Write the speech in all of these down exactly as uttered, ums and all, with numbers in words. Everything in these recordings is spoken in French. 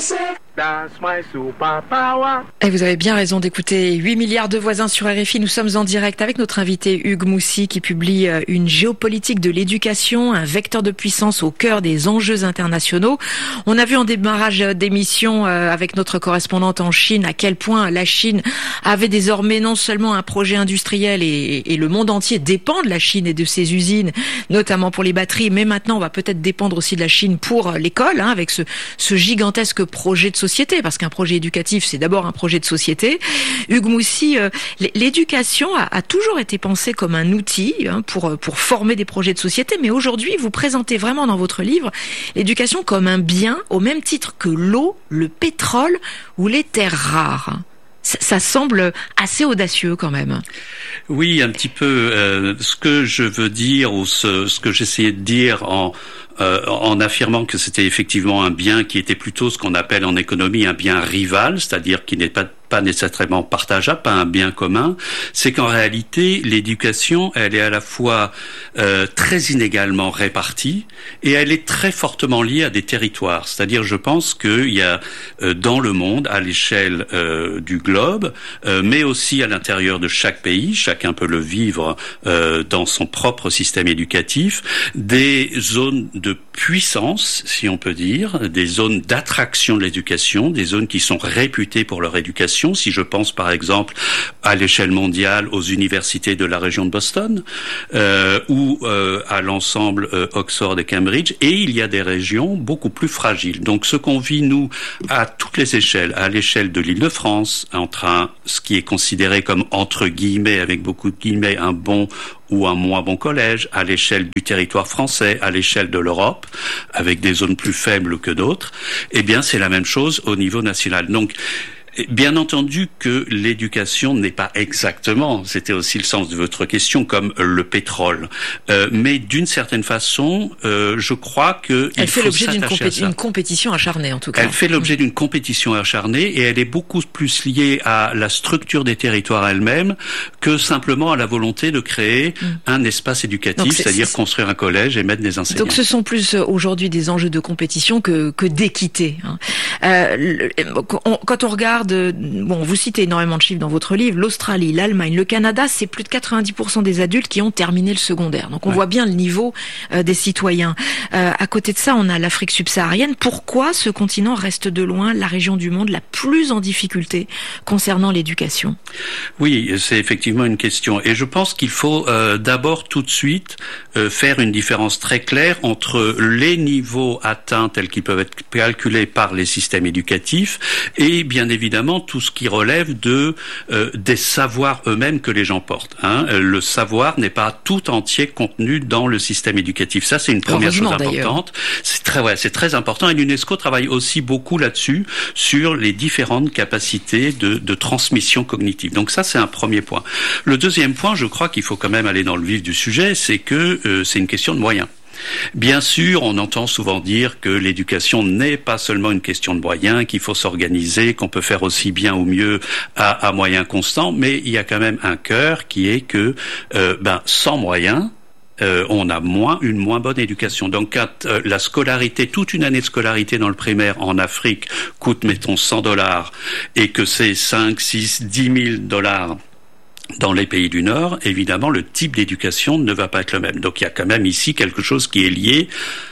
français. That's my superpower. Et vous avez bien raison d'écouter huit milliards de voisins sur R F I. Nous sommes en direct avec notre invité Hugues Moussy qui publie une géopolitique de l'éducation, un vecteur de puissance au cœur des enjeux internationaux. On a vu en démarrage d'émission avec notre correspondante en Chine à quel point la Chine avait désormais non seulement un projet industriel et, et le monde entier dépend de la Chine et de ses usines, notamment pour les batteries, mais maintenant on va peut-être dépendre aussi de la Chine pour l'école, hein, avec ce, ce gigantesque projet de société, parce qu'un projet éducatif, c'est d'abord un projet de société. Hugues Moussy, euh, l'éducation a, a toujours été pensée comme un outil hein, pour, pour former des projets de société, mais aujourd'hui, vous présentez vraiment dans votre livre l'éducation comme un bien au même titre que l'eau, le pétrole ou les terres rares. Ça, ça semble assez audacieux quand même. Oui, un petit peu. Euh, ce que je veux dire, ou ce, ce que j'essayais de dire en Euh, en affirmant que c'était effectivement un bien qui était plutôt ce qu'on appelle en économie un bien rival, c'est-à-dire qui n'est pas pas nécessairement partageable, pas un bien commun, c'est qu'en réalité, l'éducation, elle est à la fois euh, très inégalement répartie et elle est très fortement liée à des territoires. C'est-à-dire, je pense qu'il y a euh, dans le monde, à l'échelle euh, du globe, euh, mais aussi à l'intérieur de chaque pays, chacun peut le vivre euh, dans son propre système éducatif, des zones de puissance, si on peut dire, des zones d'attraction de l'éducation, des zones qui sont réputées pour leur éducation. Si je pense par exemple à l'échelle mondiale aux universités de la région de Boston euh, ou euh, à l'ensemble euh, Oxford et Cambridge, et il y a des régions beaucoup plus fragiles. Donc ce qu'on vit nous à toutes les échelles, à l'échelle de l'Île-de-France, entre un, ce qui est considéré comme entre guillemets, avec beaucoup de guillemets, un bon ou un moins bon collège, à l'échelle du territoire français, à l'échelle de l'Europe, avec des zones plus faibles que d'autres, eh bien c'est la même chose au niveau national. Donc bien entendu que l'éducation n'est pas exactement, c'était aussi le sens de votre question, comme le pétrole. Euh, mais d'une certaine façon, euh, je crois que elle il fait faut l'objet d'une s'attacher à ça. compé- compétition acharnée, en tout cas. Elle fait l'objet d'une compétition acharnée et elle est beaucoup plus liée à la structure des territoires elle-même que simplement à la volonté de créer mmh. un espace éducatif, Donc, c'est, c'est-à-dire c'est... construire un collège et mettre des enseignants. Donc ce sont plus aujourd'hui des enjeux de compétition que, que d'équité. Hein. Euh, le, on, quand on regarde Bon, vous citez énormément de chiffres dans votre livre. L'Australie, l'Allemagne, le Canada, c'est plus de quatre-vingt-dix pour cent des adultes qui ont terminé le secondaire. Donc on ouais. voit bien le niveau euh, des citoyens. Euh, à côté de ça, on a l'Afrique subsaharienne. Pourquoi ce continent reste de loin la région du monde la plus en difficulté concernant l'éducation ? Oui, c'est effectivement une question. Et je pense qu'il faut euh, d'abord tout de suite euh, faire une différence très claire entre les niveaux atteints tels qu'ils peuvent être calculés par les systèmes éducatifs et bien évidemment tout ce qui relève de euh, des savoirs eux-mêmes que les gens portent. Hein. Le savoir n'est pas tout entier contenu dans le système éducatif. Ça, c'est une première chose importante. C'est très, ouais, c'est très important. Et l'UNESCO travaille aussi beaucoup là-dessus, sur les différentes capacités de, de transmission cognitive. Donc ça, c'est un premier point. Le deuxième point, je crois qu'il faut quand même aller dans le vif du sujet, c'est que euh, c'est une question de moyens. Bien sûr, on entend souvent dire que l'éducation n'est pas seulement une question de moyens, qu'il faut s'organiser, qu'on peut faire aussi bien ou mieux à, à moyens constants, mais il y a quand même un cœur qui est que, euh, ben, sans moyens, Euh, on a moins une moins bonne éducation. Donc, quand euh, la scolarité, toute une année de scolarité dans le primaire en Afrique coûte, mettons, cent dollars, et que c'est cinq, six, dix mille dollars dans les pays du Nord, évidemment, le type d'éducation ne va pas être le même. Donc, il y a quand même ici quelque chose qui est lié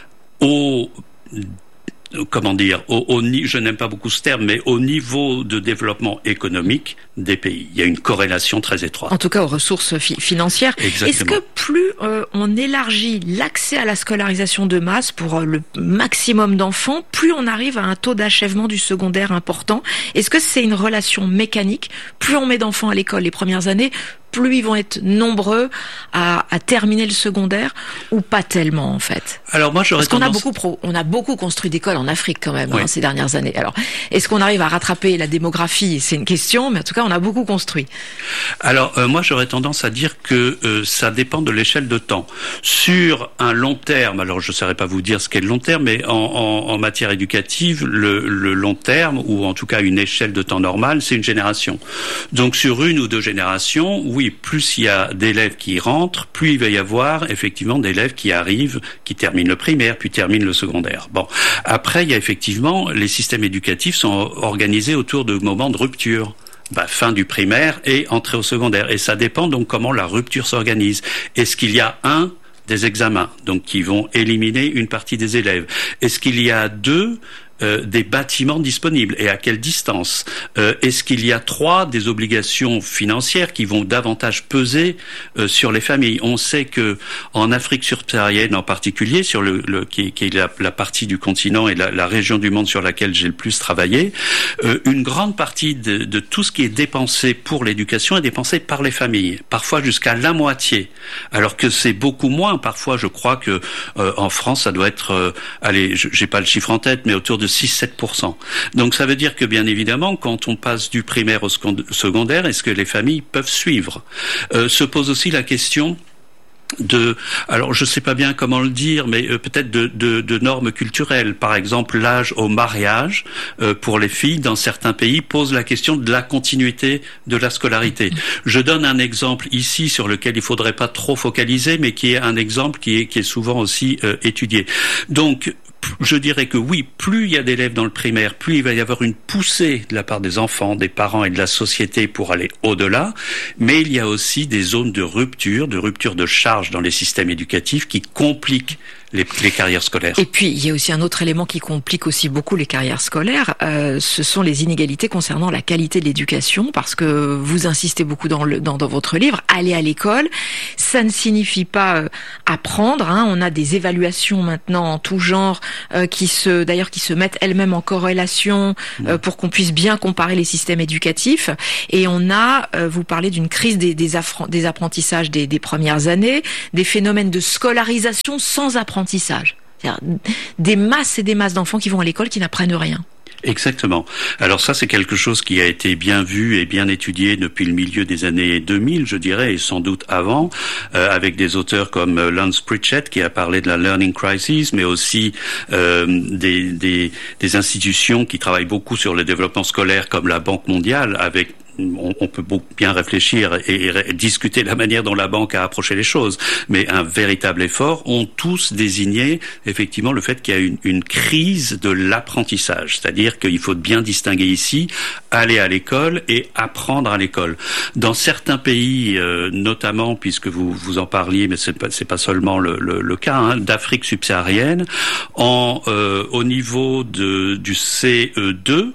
au comment dire, au, au, je n'aime pas beaucoup ce terme, mais au niveau de développement économique des pays. Il y a une corrélation très étroite. En tout cas, aux ressources fi- financières. Exactement. Est-ce que plus euh, on élargit l'accès à la scolarisation de masse pour euh, le maximum d'enfants, plus on arrive à un taux d'achèvement du secondaire important? Est-ce que c'est une relation mécanique? Plus on met d'enfants à l'école les premières années, plus ils vont être nombreux à, à terminer le secondaire, ou pas tellement en fait? Alors moi j'aurais Parce qu'on tendance... a beaucoup pro, on a beaucoup construit d'écoles en Afrique quand même, oui. hein, ces dernières années. Alors est-ce qu'on arrive à rattraper la démographie? C'est une question, mais en tout cas on a beaucoup construit. Alors euh, moi j'aurais tendance à dire que euh, ça dépend de l'échelle de temps. Sur un long terme, alors je ne saurais pas vous dire ce qu'est le long terme, mais en, en, en matière éducative, le, le long terme, ou en tout cas une échelle de temps normale, c'est une génération. Donc sur une ou deux générations, oui, oui, plus il y a d'élèves qui rentrent, plus il va y avoir effectivement d'élèves qui arrivent, qui terminent le primaire, puis terminent le secondaire. Bon, après, il y a effectivement, les systèmes éducatifs sont organisés autour de moments de rupture. Bah, fin du primaire et entrée au secondaire. Et ça dépend donc comment la rupture s'organise. Est-ce qu'il y a un des examens, donc qui vont éliminer une partie des élèves? Est-ce qu'il y a deux Euh, des bâtiments disponibles et à quelle distance? euh, Est-ce qu'il y a trois des obligations financières qui vont davantage peser euh, sur les familles? On sait que en Afrique subsaharienne en particulier, sur le, le qui, qui est la, la partie du continent et la, la région du monde sur laquelle j'ai le plus travaillé, euh, une grande partie de, de tout ce qui est dépensé pour l'éducation est dépensé par les familles, parfois jusqu'à la moitié, alors que c'est beaucoup moins. Parfois, je crois que euh, en France, ça doit être, euh, allez, j'ai pas le chiffre en tête, mais autour de six à sept pour cent. Donc ça veut dire que bien évidemment, quand on passe du primaire au secondaire, est-ce que les familles peuvent suivre? euh, Se pose aussi la question de, alors je sais pas bien comment le dire, mais euh, peut-être de, de, de normes culturelles. Par exemple, l'âge au mariage euh, pour les filles dans certains pays pose la question de la continuité de la scolarité. Je donne un exemple ici sur lequel il faudrait pas trop focaliser, mais qui est un exemple qui est, qui est souvent aussi euh, étudié. Donc je dirais que oui, plus il y a d'élèves dans le primaire, plus il va y avoir une poussée de la part des enfants, des parents et de la société pour aller au-delà, mais il y a aussi des zones de rupture, de rupture de charge dans les systèmes éducatifs qui compliquent les, les carrières scolaires. Et puis, il y a aussi un autre élément qui complique aussi beaucoup les carrières scolaires, euh, ce sont les inégalités concernant la qualité de l'éducation, parce que vous insistez beaucoup dans, le, dans, dans votre livre, aller à l'école, ça ne signifie pas euh, apprendre, hein. On a des évaluations maintenant en tout genre, euh, qui se, d'ailleurs, qui se mettent elles-mêmes en corrélation euh, pour qu'on puisse bien comparer les systèmes éducatifs. Et on a, euh, vous parlez d'une crise des, des, affran- des apprentissages des, des premières années, des phénomènes de scolarisation sans apprentissage. C'est-à-dire des masses et des masses d'enfants qui vont à l'école qui n'apprennent rien. Exactement. Alors ça, c'est quelque chose qui a été bien vu et bien étudié depuis le milieu des années deux mille, je dirais, et sans doute avant, euh, avec des auteurs comme euh, Lance Pritchett qui a parlé de la learning crisis, mais aussi euh, des, des, des institutions qui travaillent beaucoup sur le développement scolaire comme la Banque mondiale, avec On, on peut bien réfléchir et, et discuter la manière dont la banque a approché les choses, mais un véritable effort, ont tous désigné effectivement le fait qu'il y a une, une crise de l'apprentissage, c'est-à-dire qu'il faut bien distinguer ici aller à l'école et apprendre à l'école. Dans certains pays, euh, notamment puisque vous vous en parliez, mais c'est pas c'est pas seulement le, le, le cas, hein, d'Afrique subsaharienne, en euh, au niveau de du C E deux.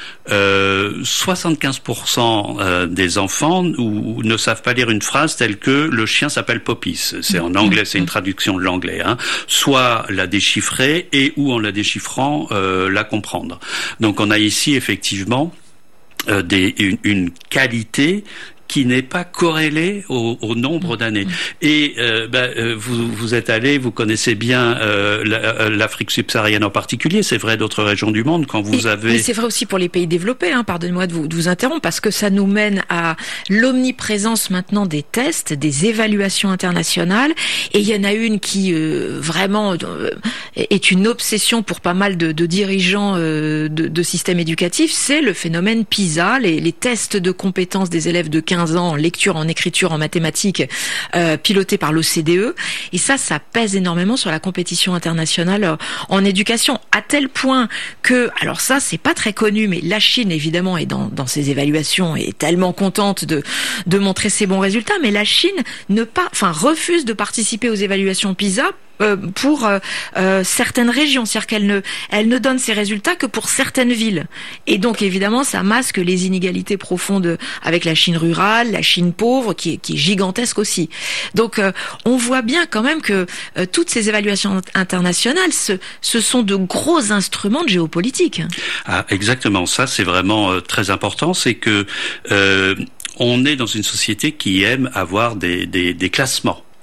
Euh, soixante-quinze pour cent euh, des enfants ou, ou ne savent pas lire une phrase telle que le chien s'appelle Popis. C'est en anglais, c'est une traduction de l'anglais. Hein. Soit la déchiffrer et ou en la déchiffrant euh, la comprendre. Donc on a ici effectivement euh, des, une, une qualité qui n'est pas corrélé au, au nombre d'années. Et euh, ben, euh, vous, vous êtes allé, vous connaissez bien euh, la, l'Afrique subsaharienne en particulier, c'est vrai d'autres régions du monde, quand vous et, avez... Mais c'est vrai aussi pour les pays développés, hein, pardonnez-moi de vous, de vous interrompre, parce que ça nous mène à l'omniprésence maintenant des tests, des évaluations internationales, et il y en a une qui euh, vraiment euh, est une obsession pour pas mal de, de dirigeants euh, de, de systèmes éducatifs, c'est le phénomène PISA, les, les tests de compétences des élèves de quinze ans en lecture, en écriture, en mathématiques, euh, pilotés par l'O C D E. Et ça, ça pèse énormément sur la compétition internationale euh, en éducation, à tel point que, alors ça, c'est pas très connu, mais la Chine, évidemment, est dans, dans ses évaluations, est tellement contente de, de montrer ses bons résultats, mais la Chine ne pas, enfin, refuse de participer aux évaluations PISA pour euh, euh, certaines régions, c'est-à-dire qu'elle ne, elle ne donne ses résultats que pour certaines villes. Et donc évidemment, ça masque les inégalités profondes avec la Chine rurale, la Chine pauvre, qui est, qui est gigantesque aussi. Donc euh, on voit bien quand même que euh, toutes ces évaluations internationales, ce, ce sont de gros instruments de géopolitique. Ah, exactement, ça c'est vraiment euh, très important, c'est que euh, on est dans une société qui aime avoir des, des, des classements.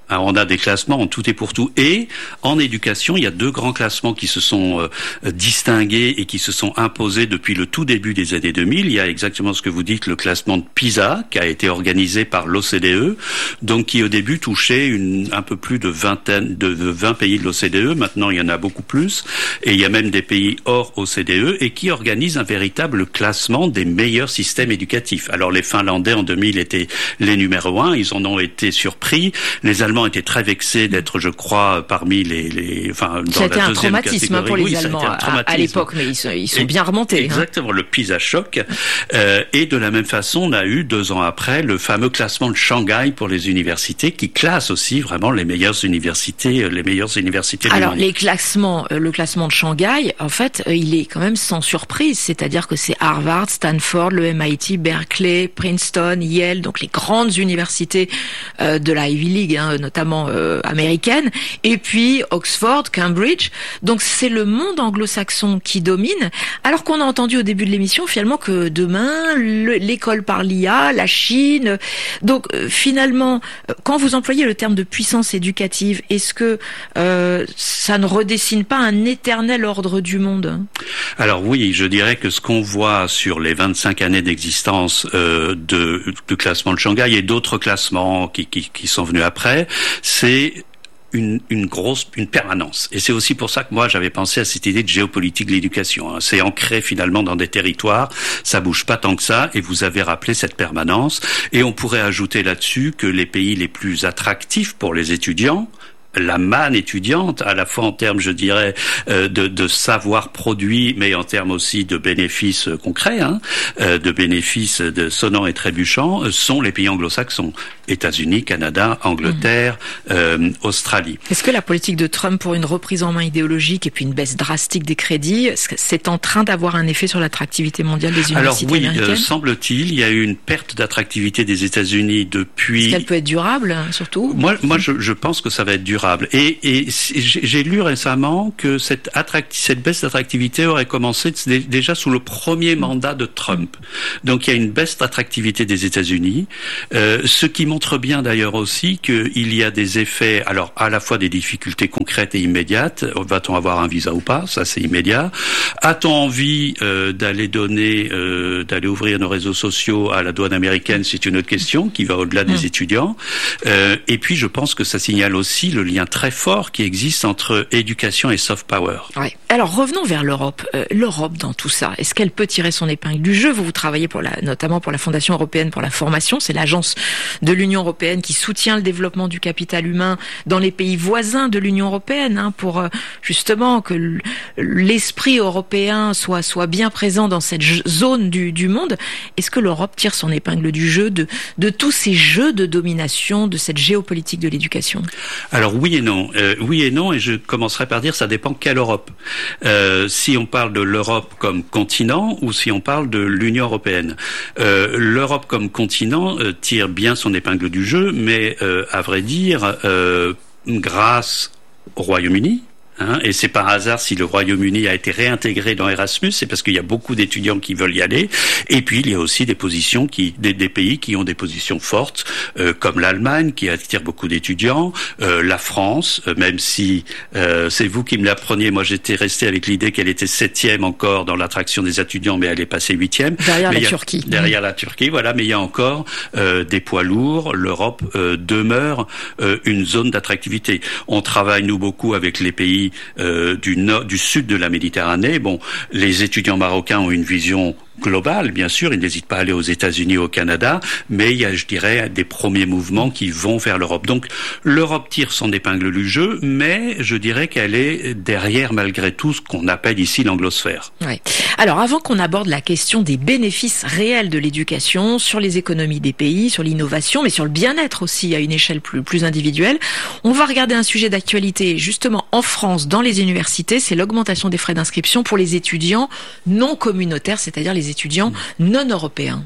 Alors, on a des classements en tout et pour tout. Et en éducation, il y a deux grands classements qui se sont euh, distingués et qui se sont imposés depuis le tout début des années deux mille. Il y a exactement ce que vous dites, le classement de PISA, qui a été organisé par l'O C D E, donc qui au début touchait une, un peu plus de vingtaine de, de vingt pays de l'O C D E. Maintenant, il y en a beaucoup plus. Et il y a même des pays hors O C D E et qui organisent un véritable classement des meilleurs systèmes éducatifs. Alors, les Finlandais en deux mille étaient les numéro un. Ils en ont été surpris. Les Allemands étaient très vexés d'être, je crois, parmi les, les enfin, dans C'était la un deuxième traumatisme catégorie. pour les Oui, Allemands à, à l'époque, mais ils sont, ils sont et, bien remontés. Exactement, hein. Le PISA choc. Euh, et de la même façon, on a eu deux ans après le fameux classement de Shanghai pour les universités, qui classe aussi vraiment les meilleures universités, les meilleures universités Alors, du monde. les classements, le classement de Shanghai, en fait, il est quand même sans surprise, c'est-à-dire que c'est Harvard, Stanford, le M I T, Berkeley, Princeton, Yale, donc les grandes universités euh, de la Ivy League, hein, notamment euh, américaine, et puis Oxford, Cambridge. Donc c'est le monde anglo-saxon qui domine, alors qu'on a entendu au début de l'émission finalement que demain le, l'école par l'I A, la Chine. Donc euh, finalement, quand vous employez le terme de puissance éducative, est-ce que euh, ça ne redessine pas un éternel ordre du monde ? Alors oui, je dirais que ce qu'on voit sur les vingt-cinq années d'existence euh, de, de classement de Shanghai et d'autres classements qui, qui, qui sont venus après, c'est une, une grosse, une permanence. Et c'est aussi pour ça que moi j'avais pensé à cette idée de géopolitique de l'éducation. Hein. C'est ancré finalement dans des territoires, ça bouge pas tant que ça, et vous avez rappelé cette permanence. Et on pourrait ajouter là-dessus que les pays les plus attractifs pour les étudiants, la manne étudiante, à la fois en termes, je dirais, euh, de, de savoir produit, mais en termes aussi de bénéfices concrets, hein, euh, de bénéfices de sonnants et trébuchants, euh, sont les pays anglo-saxons. États-Unis, Canada, Angleterre, mmh. euh, Australie. Est-ce que la politique de Trump pour une reprise en main idéologique et puis une baisse drastique des crédits, c'est en train d'avoir un effet sur l'attractivité mondiale des universités Alors oui, américaines ? euh, semble-t-il, il y a eu une perte d'attractivité des États-Unis depuis... Est-ce qu'elle peut être durable, surtout ? Moi, moi je, je pense que ça va être durable. Et, et j'ai lu récemment que cette, attracti- cette baisse d'attractivité aurait commencé déjà sous le premier mandat de Trump. Donc il y a une baisse d'attractivité des États-Unis, euh, ce qui montre montre bien d'ailleurs aussi qu'il y a des effets, alors à la fois des difficultés concrètes et immédiates. Va-t-on avoir un visa ou pas? Ça, c'est immédiat. A-t-on envie euh, d'aller donner, euh, d'aller ouvrir nos réseaux sociaux à la douane américaine? C'est une autre question qui va au-delà des mmh. étudiants. Euh, et puis, je pense que ça signale aussi le lien très fort qui existe entre éducation et soft power. Ouais. Alors revenons vers l'Europe. Euh, L'Europe dans tout ça, est-ce qu'elle peut tirer son épingle du jeu? Vous, vous travaillez pour la, notamment pour la Fondation européenne pour la formation. C'est l'agence de l'Union européenne qui soutient le développement du capital humain dans les pays voisins de l'Union européenne, hein, pour euh, justement que l'esprit européen soit soit bien présent dans cette zone du, du monde. Est-ce que l'Europe tire son épingle du jeu de de tous ces jeux de domination, de cette géopolitique de l'éducation? Alors oui et non, euh, oui et non, et je commencerai par dire ça dépend quelle Europe. Euh, si on parle de l'Europe comme continent ou si on parle de l'Union européenne. Euh, L'Europe comme continent euh, tire bien son épingle du jeu, mais euh, à vrai dire, euh, grâce au Royaume-Uni, Hein, et c'est par hasard si le Royaume-Uni a été réintégré dans Erasmus, c'est parce qu'il y a beaucoup d'étudiants qui veulent y aller. Et puis il y a aussi des positions qui, des, des pays qui ont des positions fortes, euh, comme l'Allemagne qui attire beaucoup d'étudiants, euh, la France, euh, même si euh, c'est vous qui me l'appreniez, moi j'étais resté avec l'idée qu'elle était septième encore dans l'attraction des étudiants, mais elle est passée huitième. Derrière mais la a, Turquie. Derrière mmh. la Turquie, voilà. Mais il y a encore euh, des poids lourds. L'Europe euh, demeure euh, une zone d'attractivité. On travaille nous beaucoup avec les pays Euh, du nord, du sud de la Méditerranée. Bon, les étudiants marocains ont une vision globale, bien sûr, ils n'hésitent pas à aller aux États-Unis, au Canada, mais il y a, je dirais, des premiers mouvements qui vont vers l'Europe. Donc, l'Europe tire son épingle du jeu, mais je dirais qu'elle est derrière, malgré tout, ce qu'on appelle ici l'anglosphère. Oui. Alors, avant qu'on aborde la question des bénéfices réels de l'éducation sur les économies des pays, sur l'innovation, mais sur le bien-être aussi à une échelle plus, plus individuelle, on va regarder un sujet d'actualité, justement, en France, dans les universités, c'est l'augmentation des frais d'inscription pour les étudiants non communautaires, c'est-à-dire les étudiants non européens.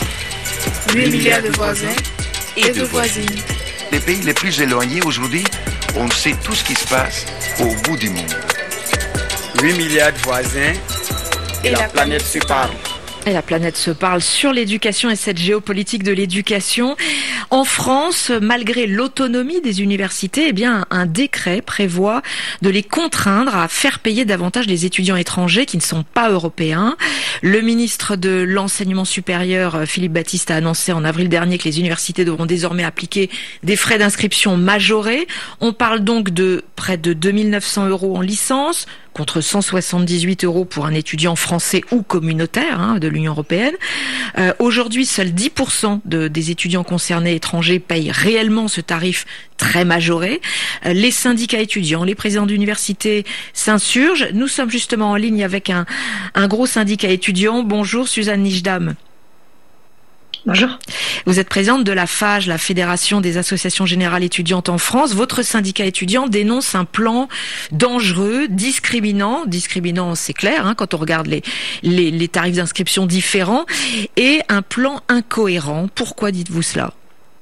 huit milliards de voisins et de voisines. Les pays les plus éloignés aujourd'hui, on sait tout ce qui se passe au bout du monde. huit milliards de voisins et, et la, la planète se parle. Et la planète se parle sur l'éducation et cette géopolitique de l'éducation. En France, malgré l'autonomie des universités, eh bien, un décret prévoit de les contraindre à faire payer davantage les étudiants étrangers qui ne sont pas européens. Le ministre de l'Enseignement supérieur, Philippe Baptiste, a annoncé en avril dernier que les universités devront désormais appliquer des frais d'inscription majorés. On parle donc de près de deux mille neuf cents euros en licence, contre cent soixante-dix-huit euros pour un étudiant français ou communautaire hein, de l'Union européenne. Euh, aujourd'hui, seuls dix pour cent de, des étudiants concernés étrangers payent réellement ce tarif très majoré. Euh, les syndicats étudiants, les présidents d'université s'insurgent. Nous sommes justement en ligne avec un, un gros syndicat étudiant. Bonjour Suzanne Nijdam. Bonjour. Vous êtes présidente de la FAGE, la Fédération des associations générales étudiantes en France. Votre syndicat étudiant dénonce un plan dangereux, discriminant. Discriminant, c'est clair, hein, quand on regarde les, les, les tarifs d'inscription différents, et un plan incohérent. Pourquoi dites-vous cela ?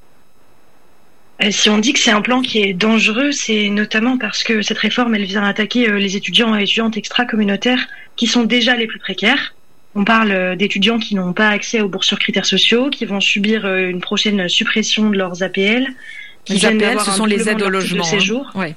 Si on dit que c'est un plan qui est dangereux, c'est notamment parce que cette réforme, elle vient attaquer les étudiants et étudiantes extra-communautaires qui sont déjà les plus précaires. On parle d'étudiants qui n'ont pas accès aux bourses sur critères sociaux, qui vont subir une prochaine suppression de leurs A P L. Qui les A P L, ce sont les aides au logement. De séjour. Hein. Ouais.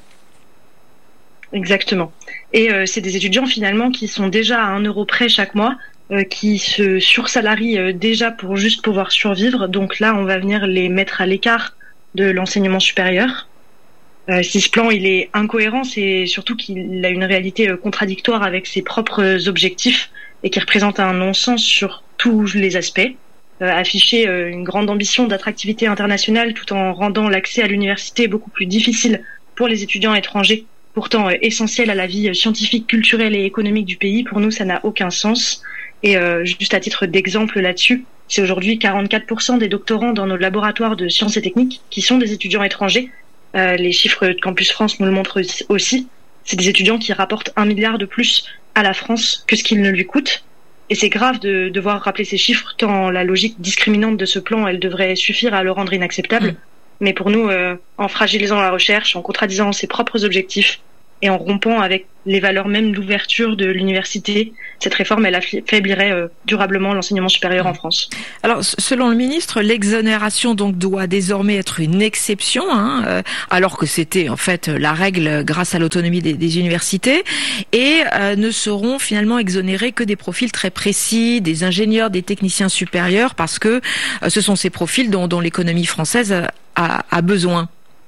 Exactement. Et euh, c'est des étudiants finalement qui sont déjà à un euro près chaque mois, euh, qui se sursalarient euh, déjà pour juste pouvoir survivre. Donc là, on va venir les mettre à l'écart de l'enseignement supérieur. Euh, si ce plan il est incohérent, c'est surtout qu'il a une réalité euh, contradictoire avec ses propres objectifs et qui représente un non-sens sur tous les aspects. Euh, afficher euh, une grande ambition d'attractivité internationale tout en rendant l'accès à l'université beaucoup plus difficile pour les étudiants étrangers, pourtant euh, essentiel à la vie scientifique, culturelle et économique du pays, pour nous ça n'a aucun sens. Et euh, juste à titre d'exemple là-dessus, c'est aujourd'hui quarante-quatre pour cent des doctorants dans nos laboratoires de sciences et techniques qui sont des étudiants étrangers. Euh, les chiffres de Campus France nous le montrent aussi. C'est des étudiants qui rapportent un milliard de plus à la France que ce qu'il ne lui coûte. Et c'est grave de devoir rappeler ces chiffres, tant la logique discriminante de ce plan, elle devrait suffire à le rendre inacceptable. Mmh. Mais pour nous, euh, en fragilisant la recherche, en contradisant ses propres objectifs et en rompant avec les valeurs même d'ouverture de l'université, cette réforme, elle affaiblirait euh, durablement l'enseignement supérieur en France. Alors, selon le ministre, l'exonération donc doit désormais être une exception, hein, euh, alors que c'était en fait la règle grâce à l'autonomie des, des universités, et euh, ne seront finalement exonérés que des profils très précis, des ingénieurs, des techniciens supérieurs, parce que euh, ce sont ces profils dont, dont l'économie française a, a besoin.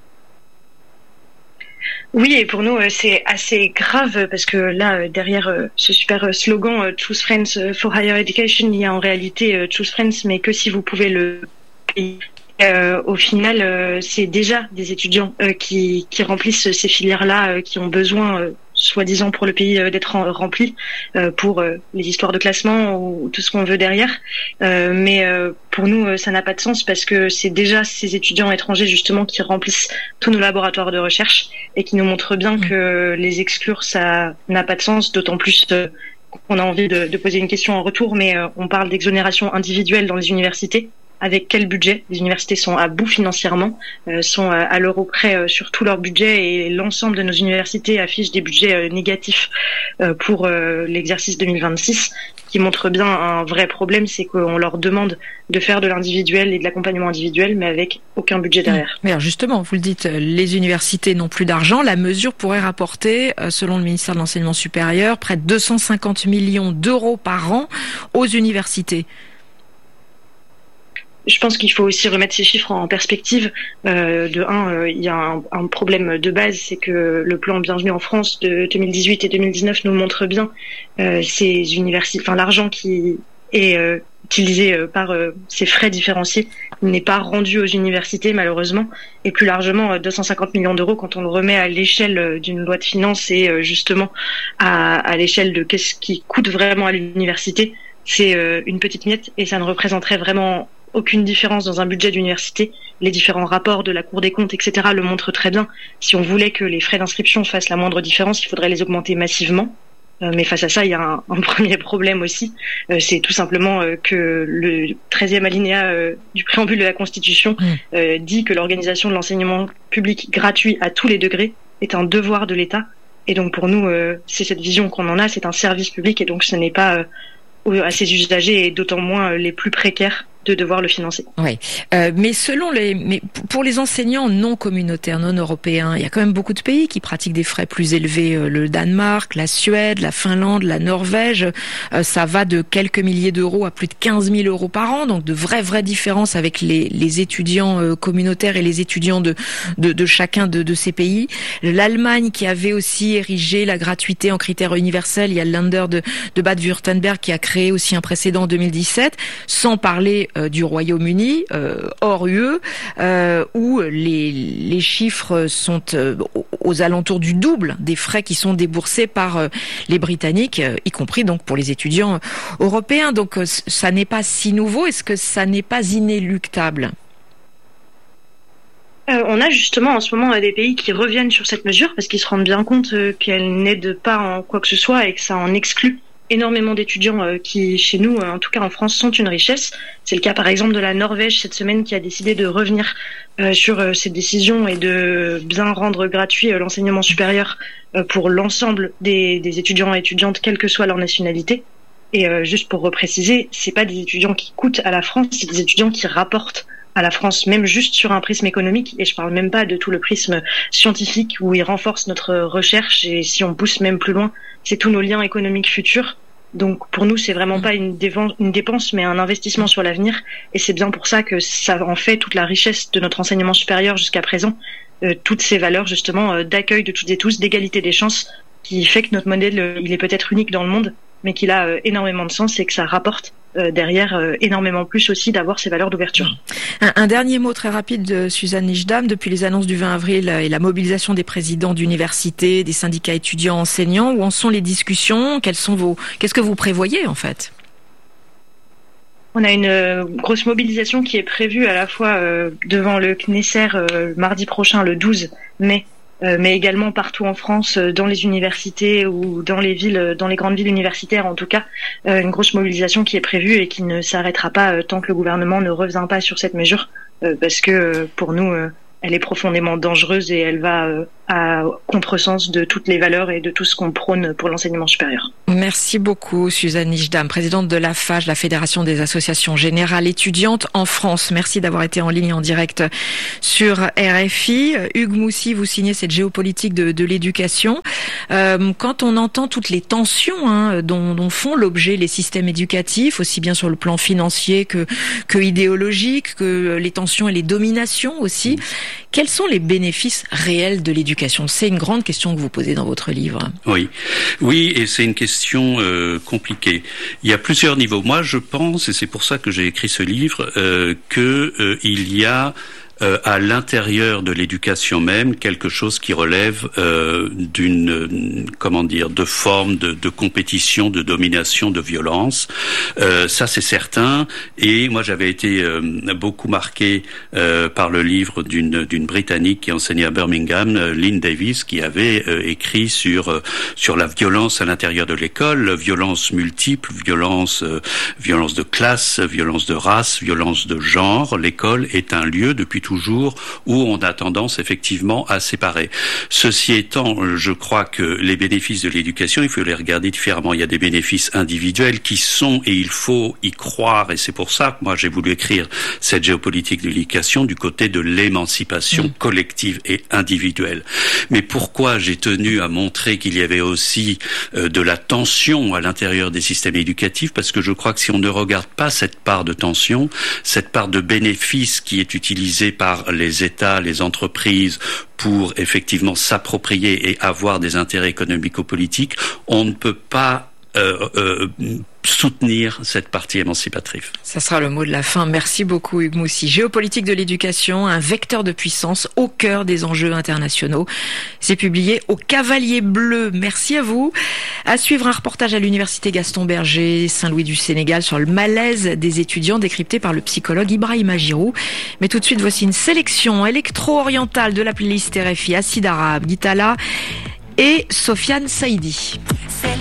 Oui, et pour nous, c'est assez grave parce que là, derrière ce super slogan Choose France for Higher Education, il y a en réalité Choose France, mais que si vous pouvez le payer. Euh, au final, euh, c'est déjà des étudiants euh, qui, qui remplissent ces filières-là, euh, qui ont besoin, euh, soi-disant pour le pays, euh, d'être en, remplis euh, pour euh, les histoires de classement ou, ou tout ce qu'on veut derrière. Euh, mais euh, pour nous, euh, ça n'a pas de sens parce que c'est déjà ces étudiants étrangers justement qui remplissent tous nos laboratoires de recherche et qui nous montrent bien mmh. que les exclure, ça n'a pas de sens, d'autant plus euh, qu'on a envie de, de poser une question en retour, mais euh, on parle d'exonération individuelle dans les universités. Avec quel budget? Les universités sont à bout financièrement, euh, sont à, à l'euro près euh, sur tout leur budget et l'ensemble de nos universités affichent des budgets euh, négatifs euh, pour euh, l'exercice deux mille vingt-six, qui montre bien un vrai problème, c'est qu'on leur demande de faire de l'individuel et de l'accompagnement individuel, mais avec aucun budget derrière. Mais alors justement, vous le dites, les universités n'ont plus d'argent. La mesure pourrait rapporter, selon le ministère de l'Enseignement supérieur, près de deux cent cinquante millions d'euros par an aux universités. Je pense qu'il faut aussi remettre ces chiffres en perspective. Euh, de un, euh, il y a un, un problème de base, c'est que le plan Bienvenue en France de deux mille dix-huit et deux mille dix-neuf nous montre bien euh, ces universités, enfin l'argent qui est euh, utilisé euh, par euh, ces frais différenciés n'est pas rendu aux universités malheureusement, et plus largement euh, deux cent cinquante millions d'euros quand on le remet à l'échelle euh, d'une loi de finances et euh, justement à, à l'échelle de qu'est-ce qui coûte vraiment à l'université, c'est euh, une petite miette et ça ne représenterait vraiment aucune différence dans un budget d'université. Les différents rapports de la Cour des comptes, et cetera le montrent très bien. Si on voulait que les frais d'inscription fassent la moindre différence, il faudrait les augmenter massivement. Euh, mais face à ça, il y a un, un premier problème aussi. Euh, c'est tout simplement euh, que le treizième alinéa euh, du préambule de la Constitution euh, dit que l'organisation de l'enseignement public gratuit à tous les degrés est un devoir de l'État. Et donc pour nous, euh, c'est cette vision qu'on en a, c'est un service public et donc ce n'est pas... Euh, à ses usagers et d'autant moins les plus précaires de devoir le financer. Oui, euh, mais selon les, mais pour les enseignants non communautaires, non européens, il y a quand même beaucoup de pays qui pratiquent des frais plus élevés. Le Danemark, la Suède, la Finlande, la Norvège, euh, ça va de quelques milliers d'euros à plus de quinze mille euros par an, donc de vraies vraies différences avec les, les étudiants euh, communautaires et les étudiants de de, de chacun de, de ces pays. L'Allemagne qui avait aussi érigé la gratuité en critère universel, il y a le Länder de, de Bade-Württemberg qui a créé aussi un précédent en deux mille dix-sept, sans parler Euh, du Royaume-Uni, euh, hors U E, euh, où les, les chiffres sont euh, aux alentours du double des frais qui sont déboursés par euh, les Britanniques, euh, y compris donc pour les étudiants européens. Donc euh, ça n'est pas si nouveau. Est-ce que ça n'est pas inéluctable ? Euh, on a justement en ce moment euh, des pays qui reviennent sur cette mesure parce qu'ils se rendent bien compte euh, qu'elle n'aide pas en quoi que ce soit et que ça en exclut énormément d'étudiants euh, qui, chez nous, euh, en tout cas en France, sont une richesse. C'est le cas par exemple de la Norvège cette semaine qui a décidé de revenir euh, sur euh, ses décisions et de bien rendre gratuit euh, l'enseignement supérieur euh, pour l'ensemble des, des étudiants et étudiantes, quelle que soit leur nationalité. Et euh, juste pour repréciser, c'est pas des étudiants qui coûtent à la France, c'est des étudiants qui rapportent à la France, même juste sur un prisme économique, et je parle même pas de tout le prisme scientifique où ils renforcent notre recherche, et si on pousse même plus loin, c'est tous nos liens économiques futurs. Donc pour nous, c'est vraiment pas une, déven- une dépense, mais un investissement sur l'avenir, et c'est bien pour ça que ça en fait toute la richesse de notre enseignement supérieur jusqu'à présent, euh, toutes ces valeurs justement euh, d'accueil de toutes et tous, d'égalité des chances, qui fait que notre modèle, euh, il est peut-être unique dans le monde, mais qu'il a euh, énormément de sens et que ça rapporte euh, derrière euh, énormément plus aussi d'avoir ces valeurs d'ouverture. Un, un dernier mot très rapide de Suzanne Nijdam. Depuis les annonces du vingt avril et la mobilisation des présidents d'universités, des syndicats étudiants, enseignants, où en sont les discussions ? Quels sont vos, qu'est-ce que vous prévoyez en fait ? On a une euh, grosse mobilisation qui est prévue à la fois euh, devant le Knesser euh, mardi prochain, le douze mai, Euh, mais également partout en France, euh, dans les universités ou dans les villes, euh, dans les grandes villes universitaires en tout cas, euh, une grosse mobilisation qui est prévue et qui ne s'arrêtera pas euh, tant que le gouvernement ne revient pas sur cette mesure, euh, parce que euh, pour nous, euh, elle est profondément dangereuse et elle va euh, à contresens de toutes les valeurs et de tout ce qu'on prône pour l'enseignement supérieur. Merci beaucoup Suzanne Nijdam, présidente de la F A G, la Fédération des associations générales étudiantes en France. Merci d'avoir été en ligne en direct sur R F I. Hugues Moussy, vous signez cette géopolitique de, de l'éducation. Euh, quand on entend toutes les tensions hein, dont, dont font l'objet les systèmes éducatifs, aussi bien sur le plan financier que, que idéologique, que les tensions et les dominations aussi, quels sont les bénéfices réels de l'éducation ? C'est une grande question que vous posez dans votre livre. Oui, oui, et c'est une question euh, compliquée. Il y a plusieurs niveaux. Moi, je pense, et c'est pour ça que j'ai écrit ce livre, euh, que euh, il y a Euh, à l'intérieur de l'éducation même quelque chose qui relève euh, d'une euh, comment dire de forme de, de compétition, de domination, de violence. Euh, ça c'est certain. Et moi j'avais été euh, beaucoup marqué euh, par le livre d'une d'une Britannique qui enseignait à Birmingham, euh, Lynn Davis, qui avait euh, écrit sur euh, sur la violence à l'intérieur de l'école, violence multiple, violence euh, violence de classe, violence de race, violence de genre. L'école est un lieu depuis toujours où on a tendance effectivement à séparer. Ceci étant, je crois que les bénéfices de l'éducation, il faut les regarder différemment. Il y a des bénéfices individuels qui sont, et il faut y croire, et c'est pour ça que moi j'ai voulu écrire cette géopolitique de l'éducation du côté de l'émancipation mmh. collective et individuelle. Mais pourquoi j'ai tenu à montrer qu'il y avait aussi euh, de la tension à l'intérieur des systèmes éducatifs? Parce que je crois que si on ne regarde pas cette part de tension, cette part de bénéfice qui est utilisée par les États, les entreprises pour effectivement s'approprier et avoir des intérêts économico-politiques, on ne peut pas euh, euh, soutenir cette partie émancipatrice. Ça sera le mot de la fin. Merci beaucoup Hugues Moussy. Géopolitique de l'éducation, un vecteur de puissance au cœur des enjeux internationaux. C'est publié au Cavalier Bleu. Merci à vous. À suivre un reportage à l'université Gaston Berger, Saint-Louis du Sénégal, sur le malaise des étudiants décrypté par le psychologue Ibrahima Giroud. Mais tout de suite, voici une sélection électro-orientale de la playlist R F I, Acide Arabe, Guitala et Sofiane Saïdi.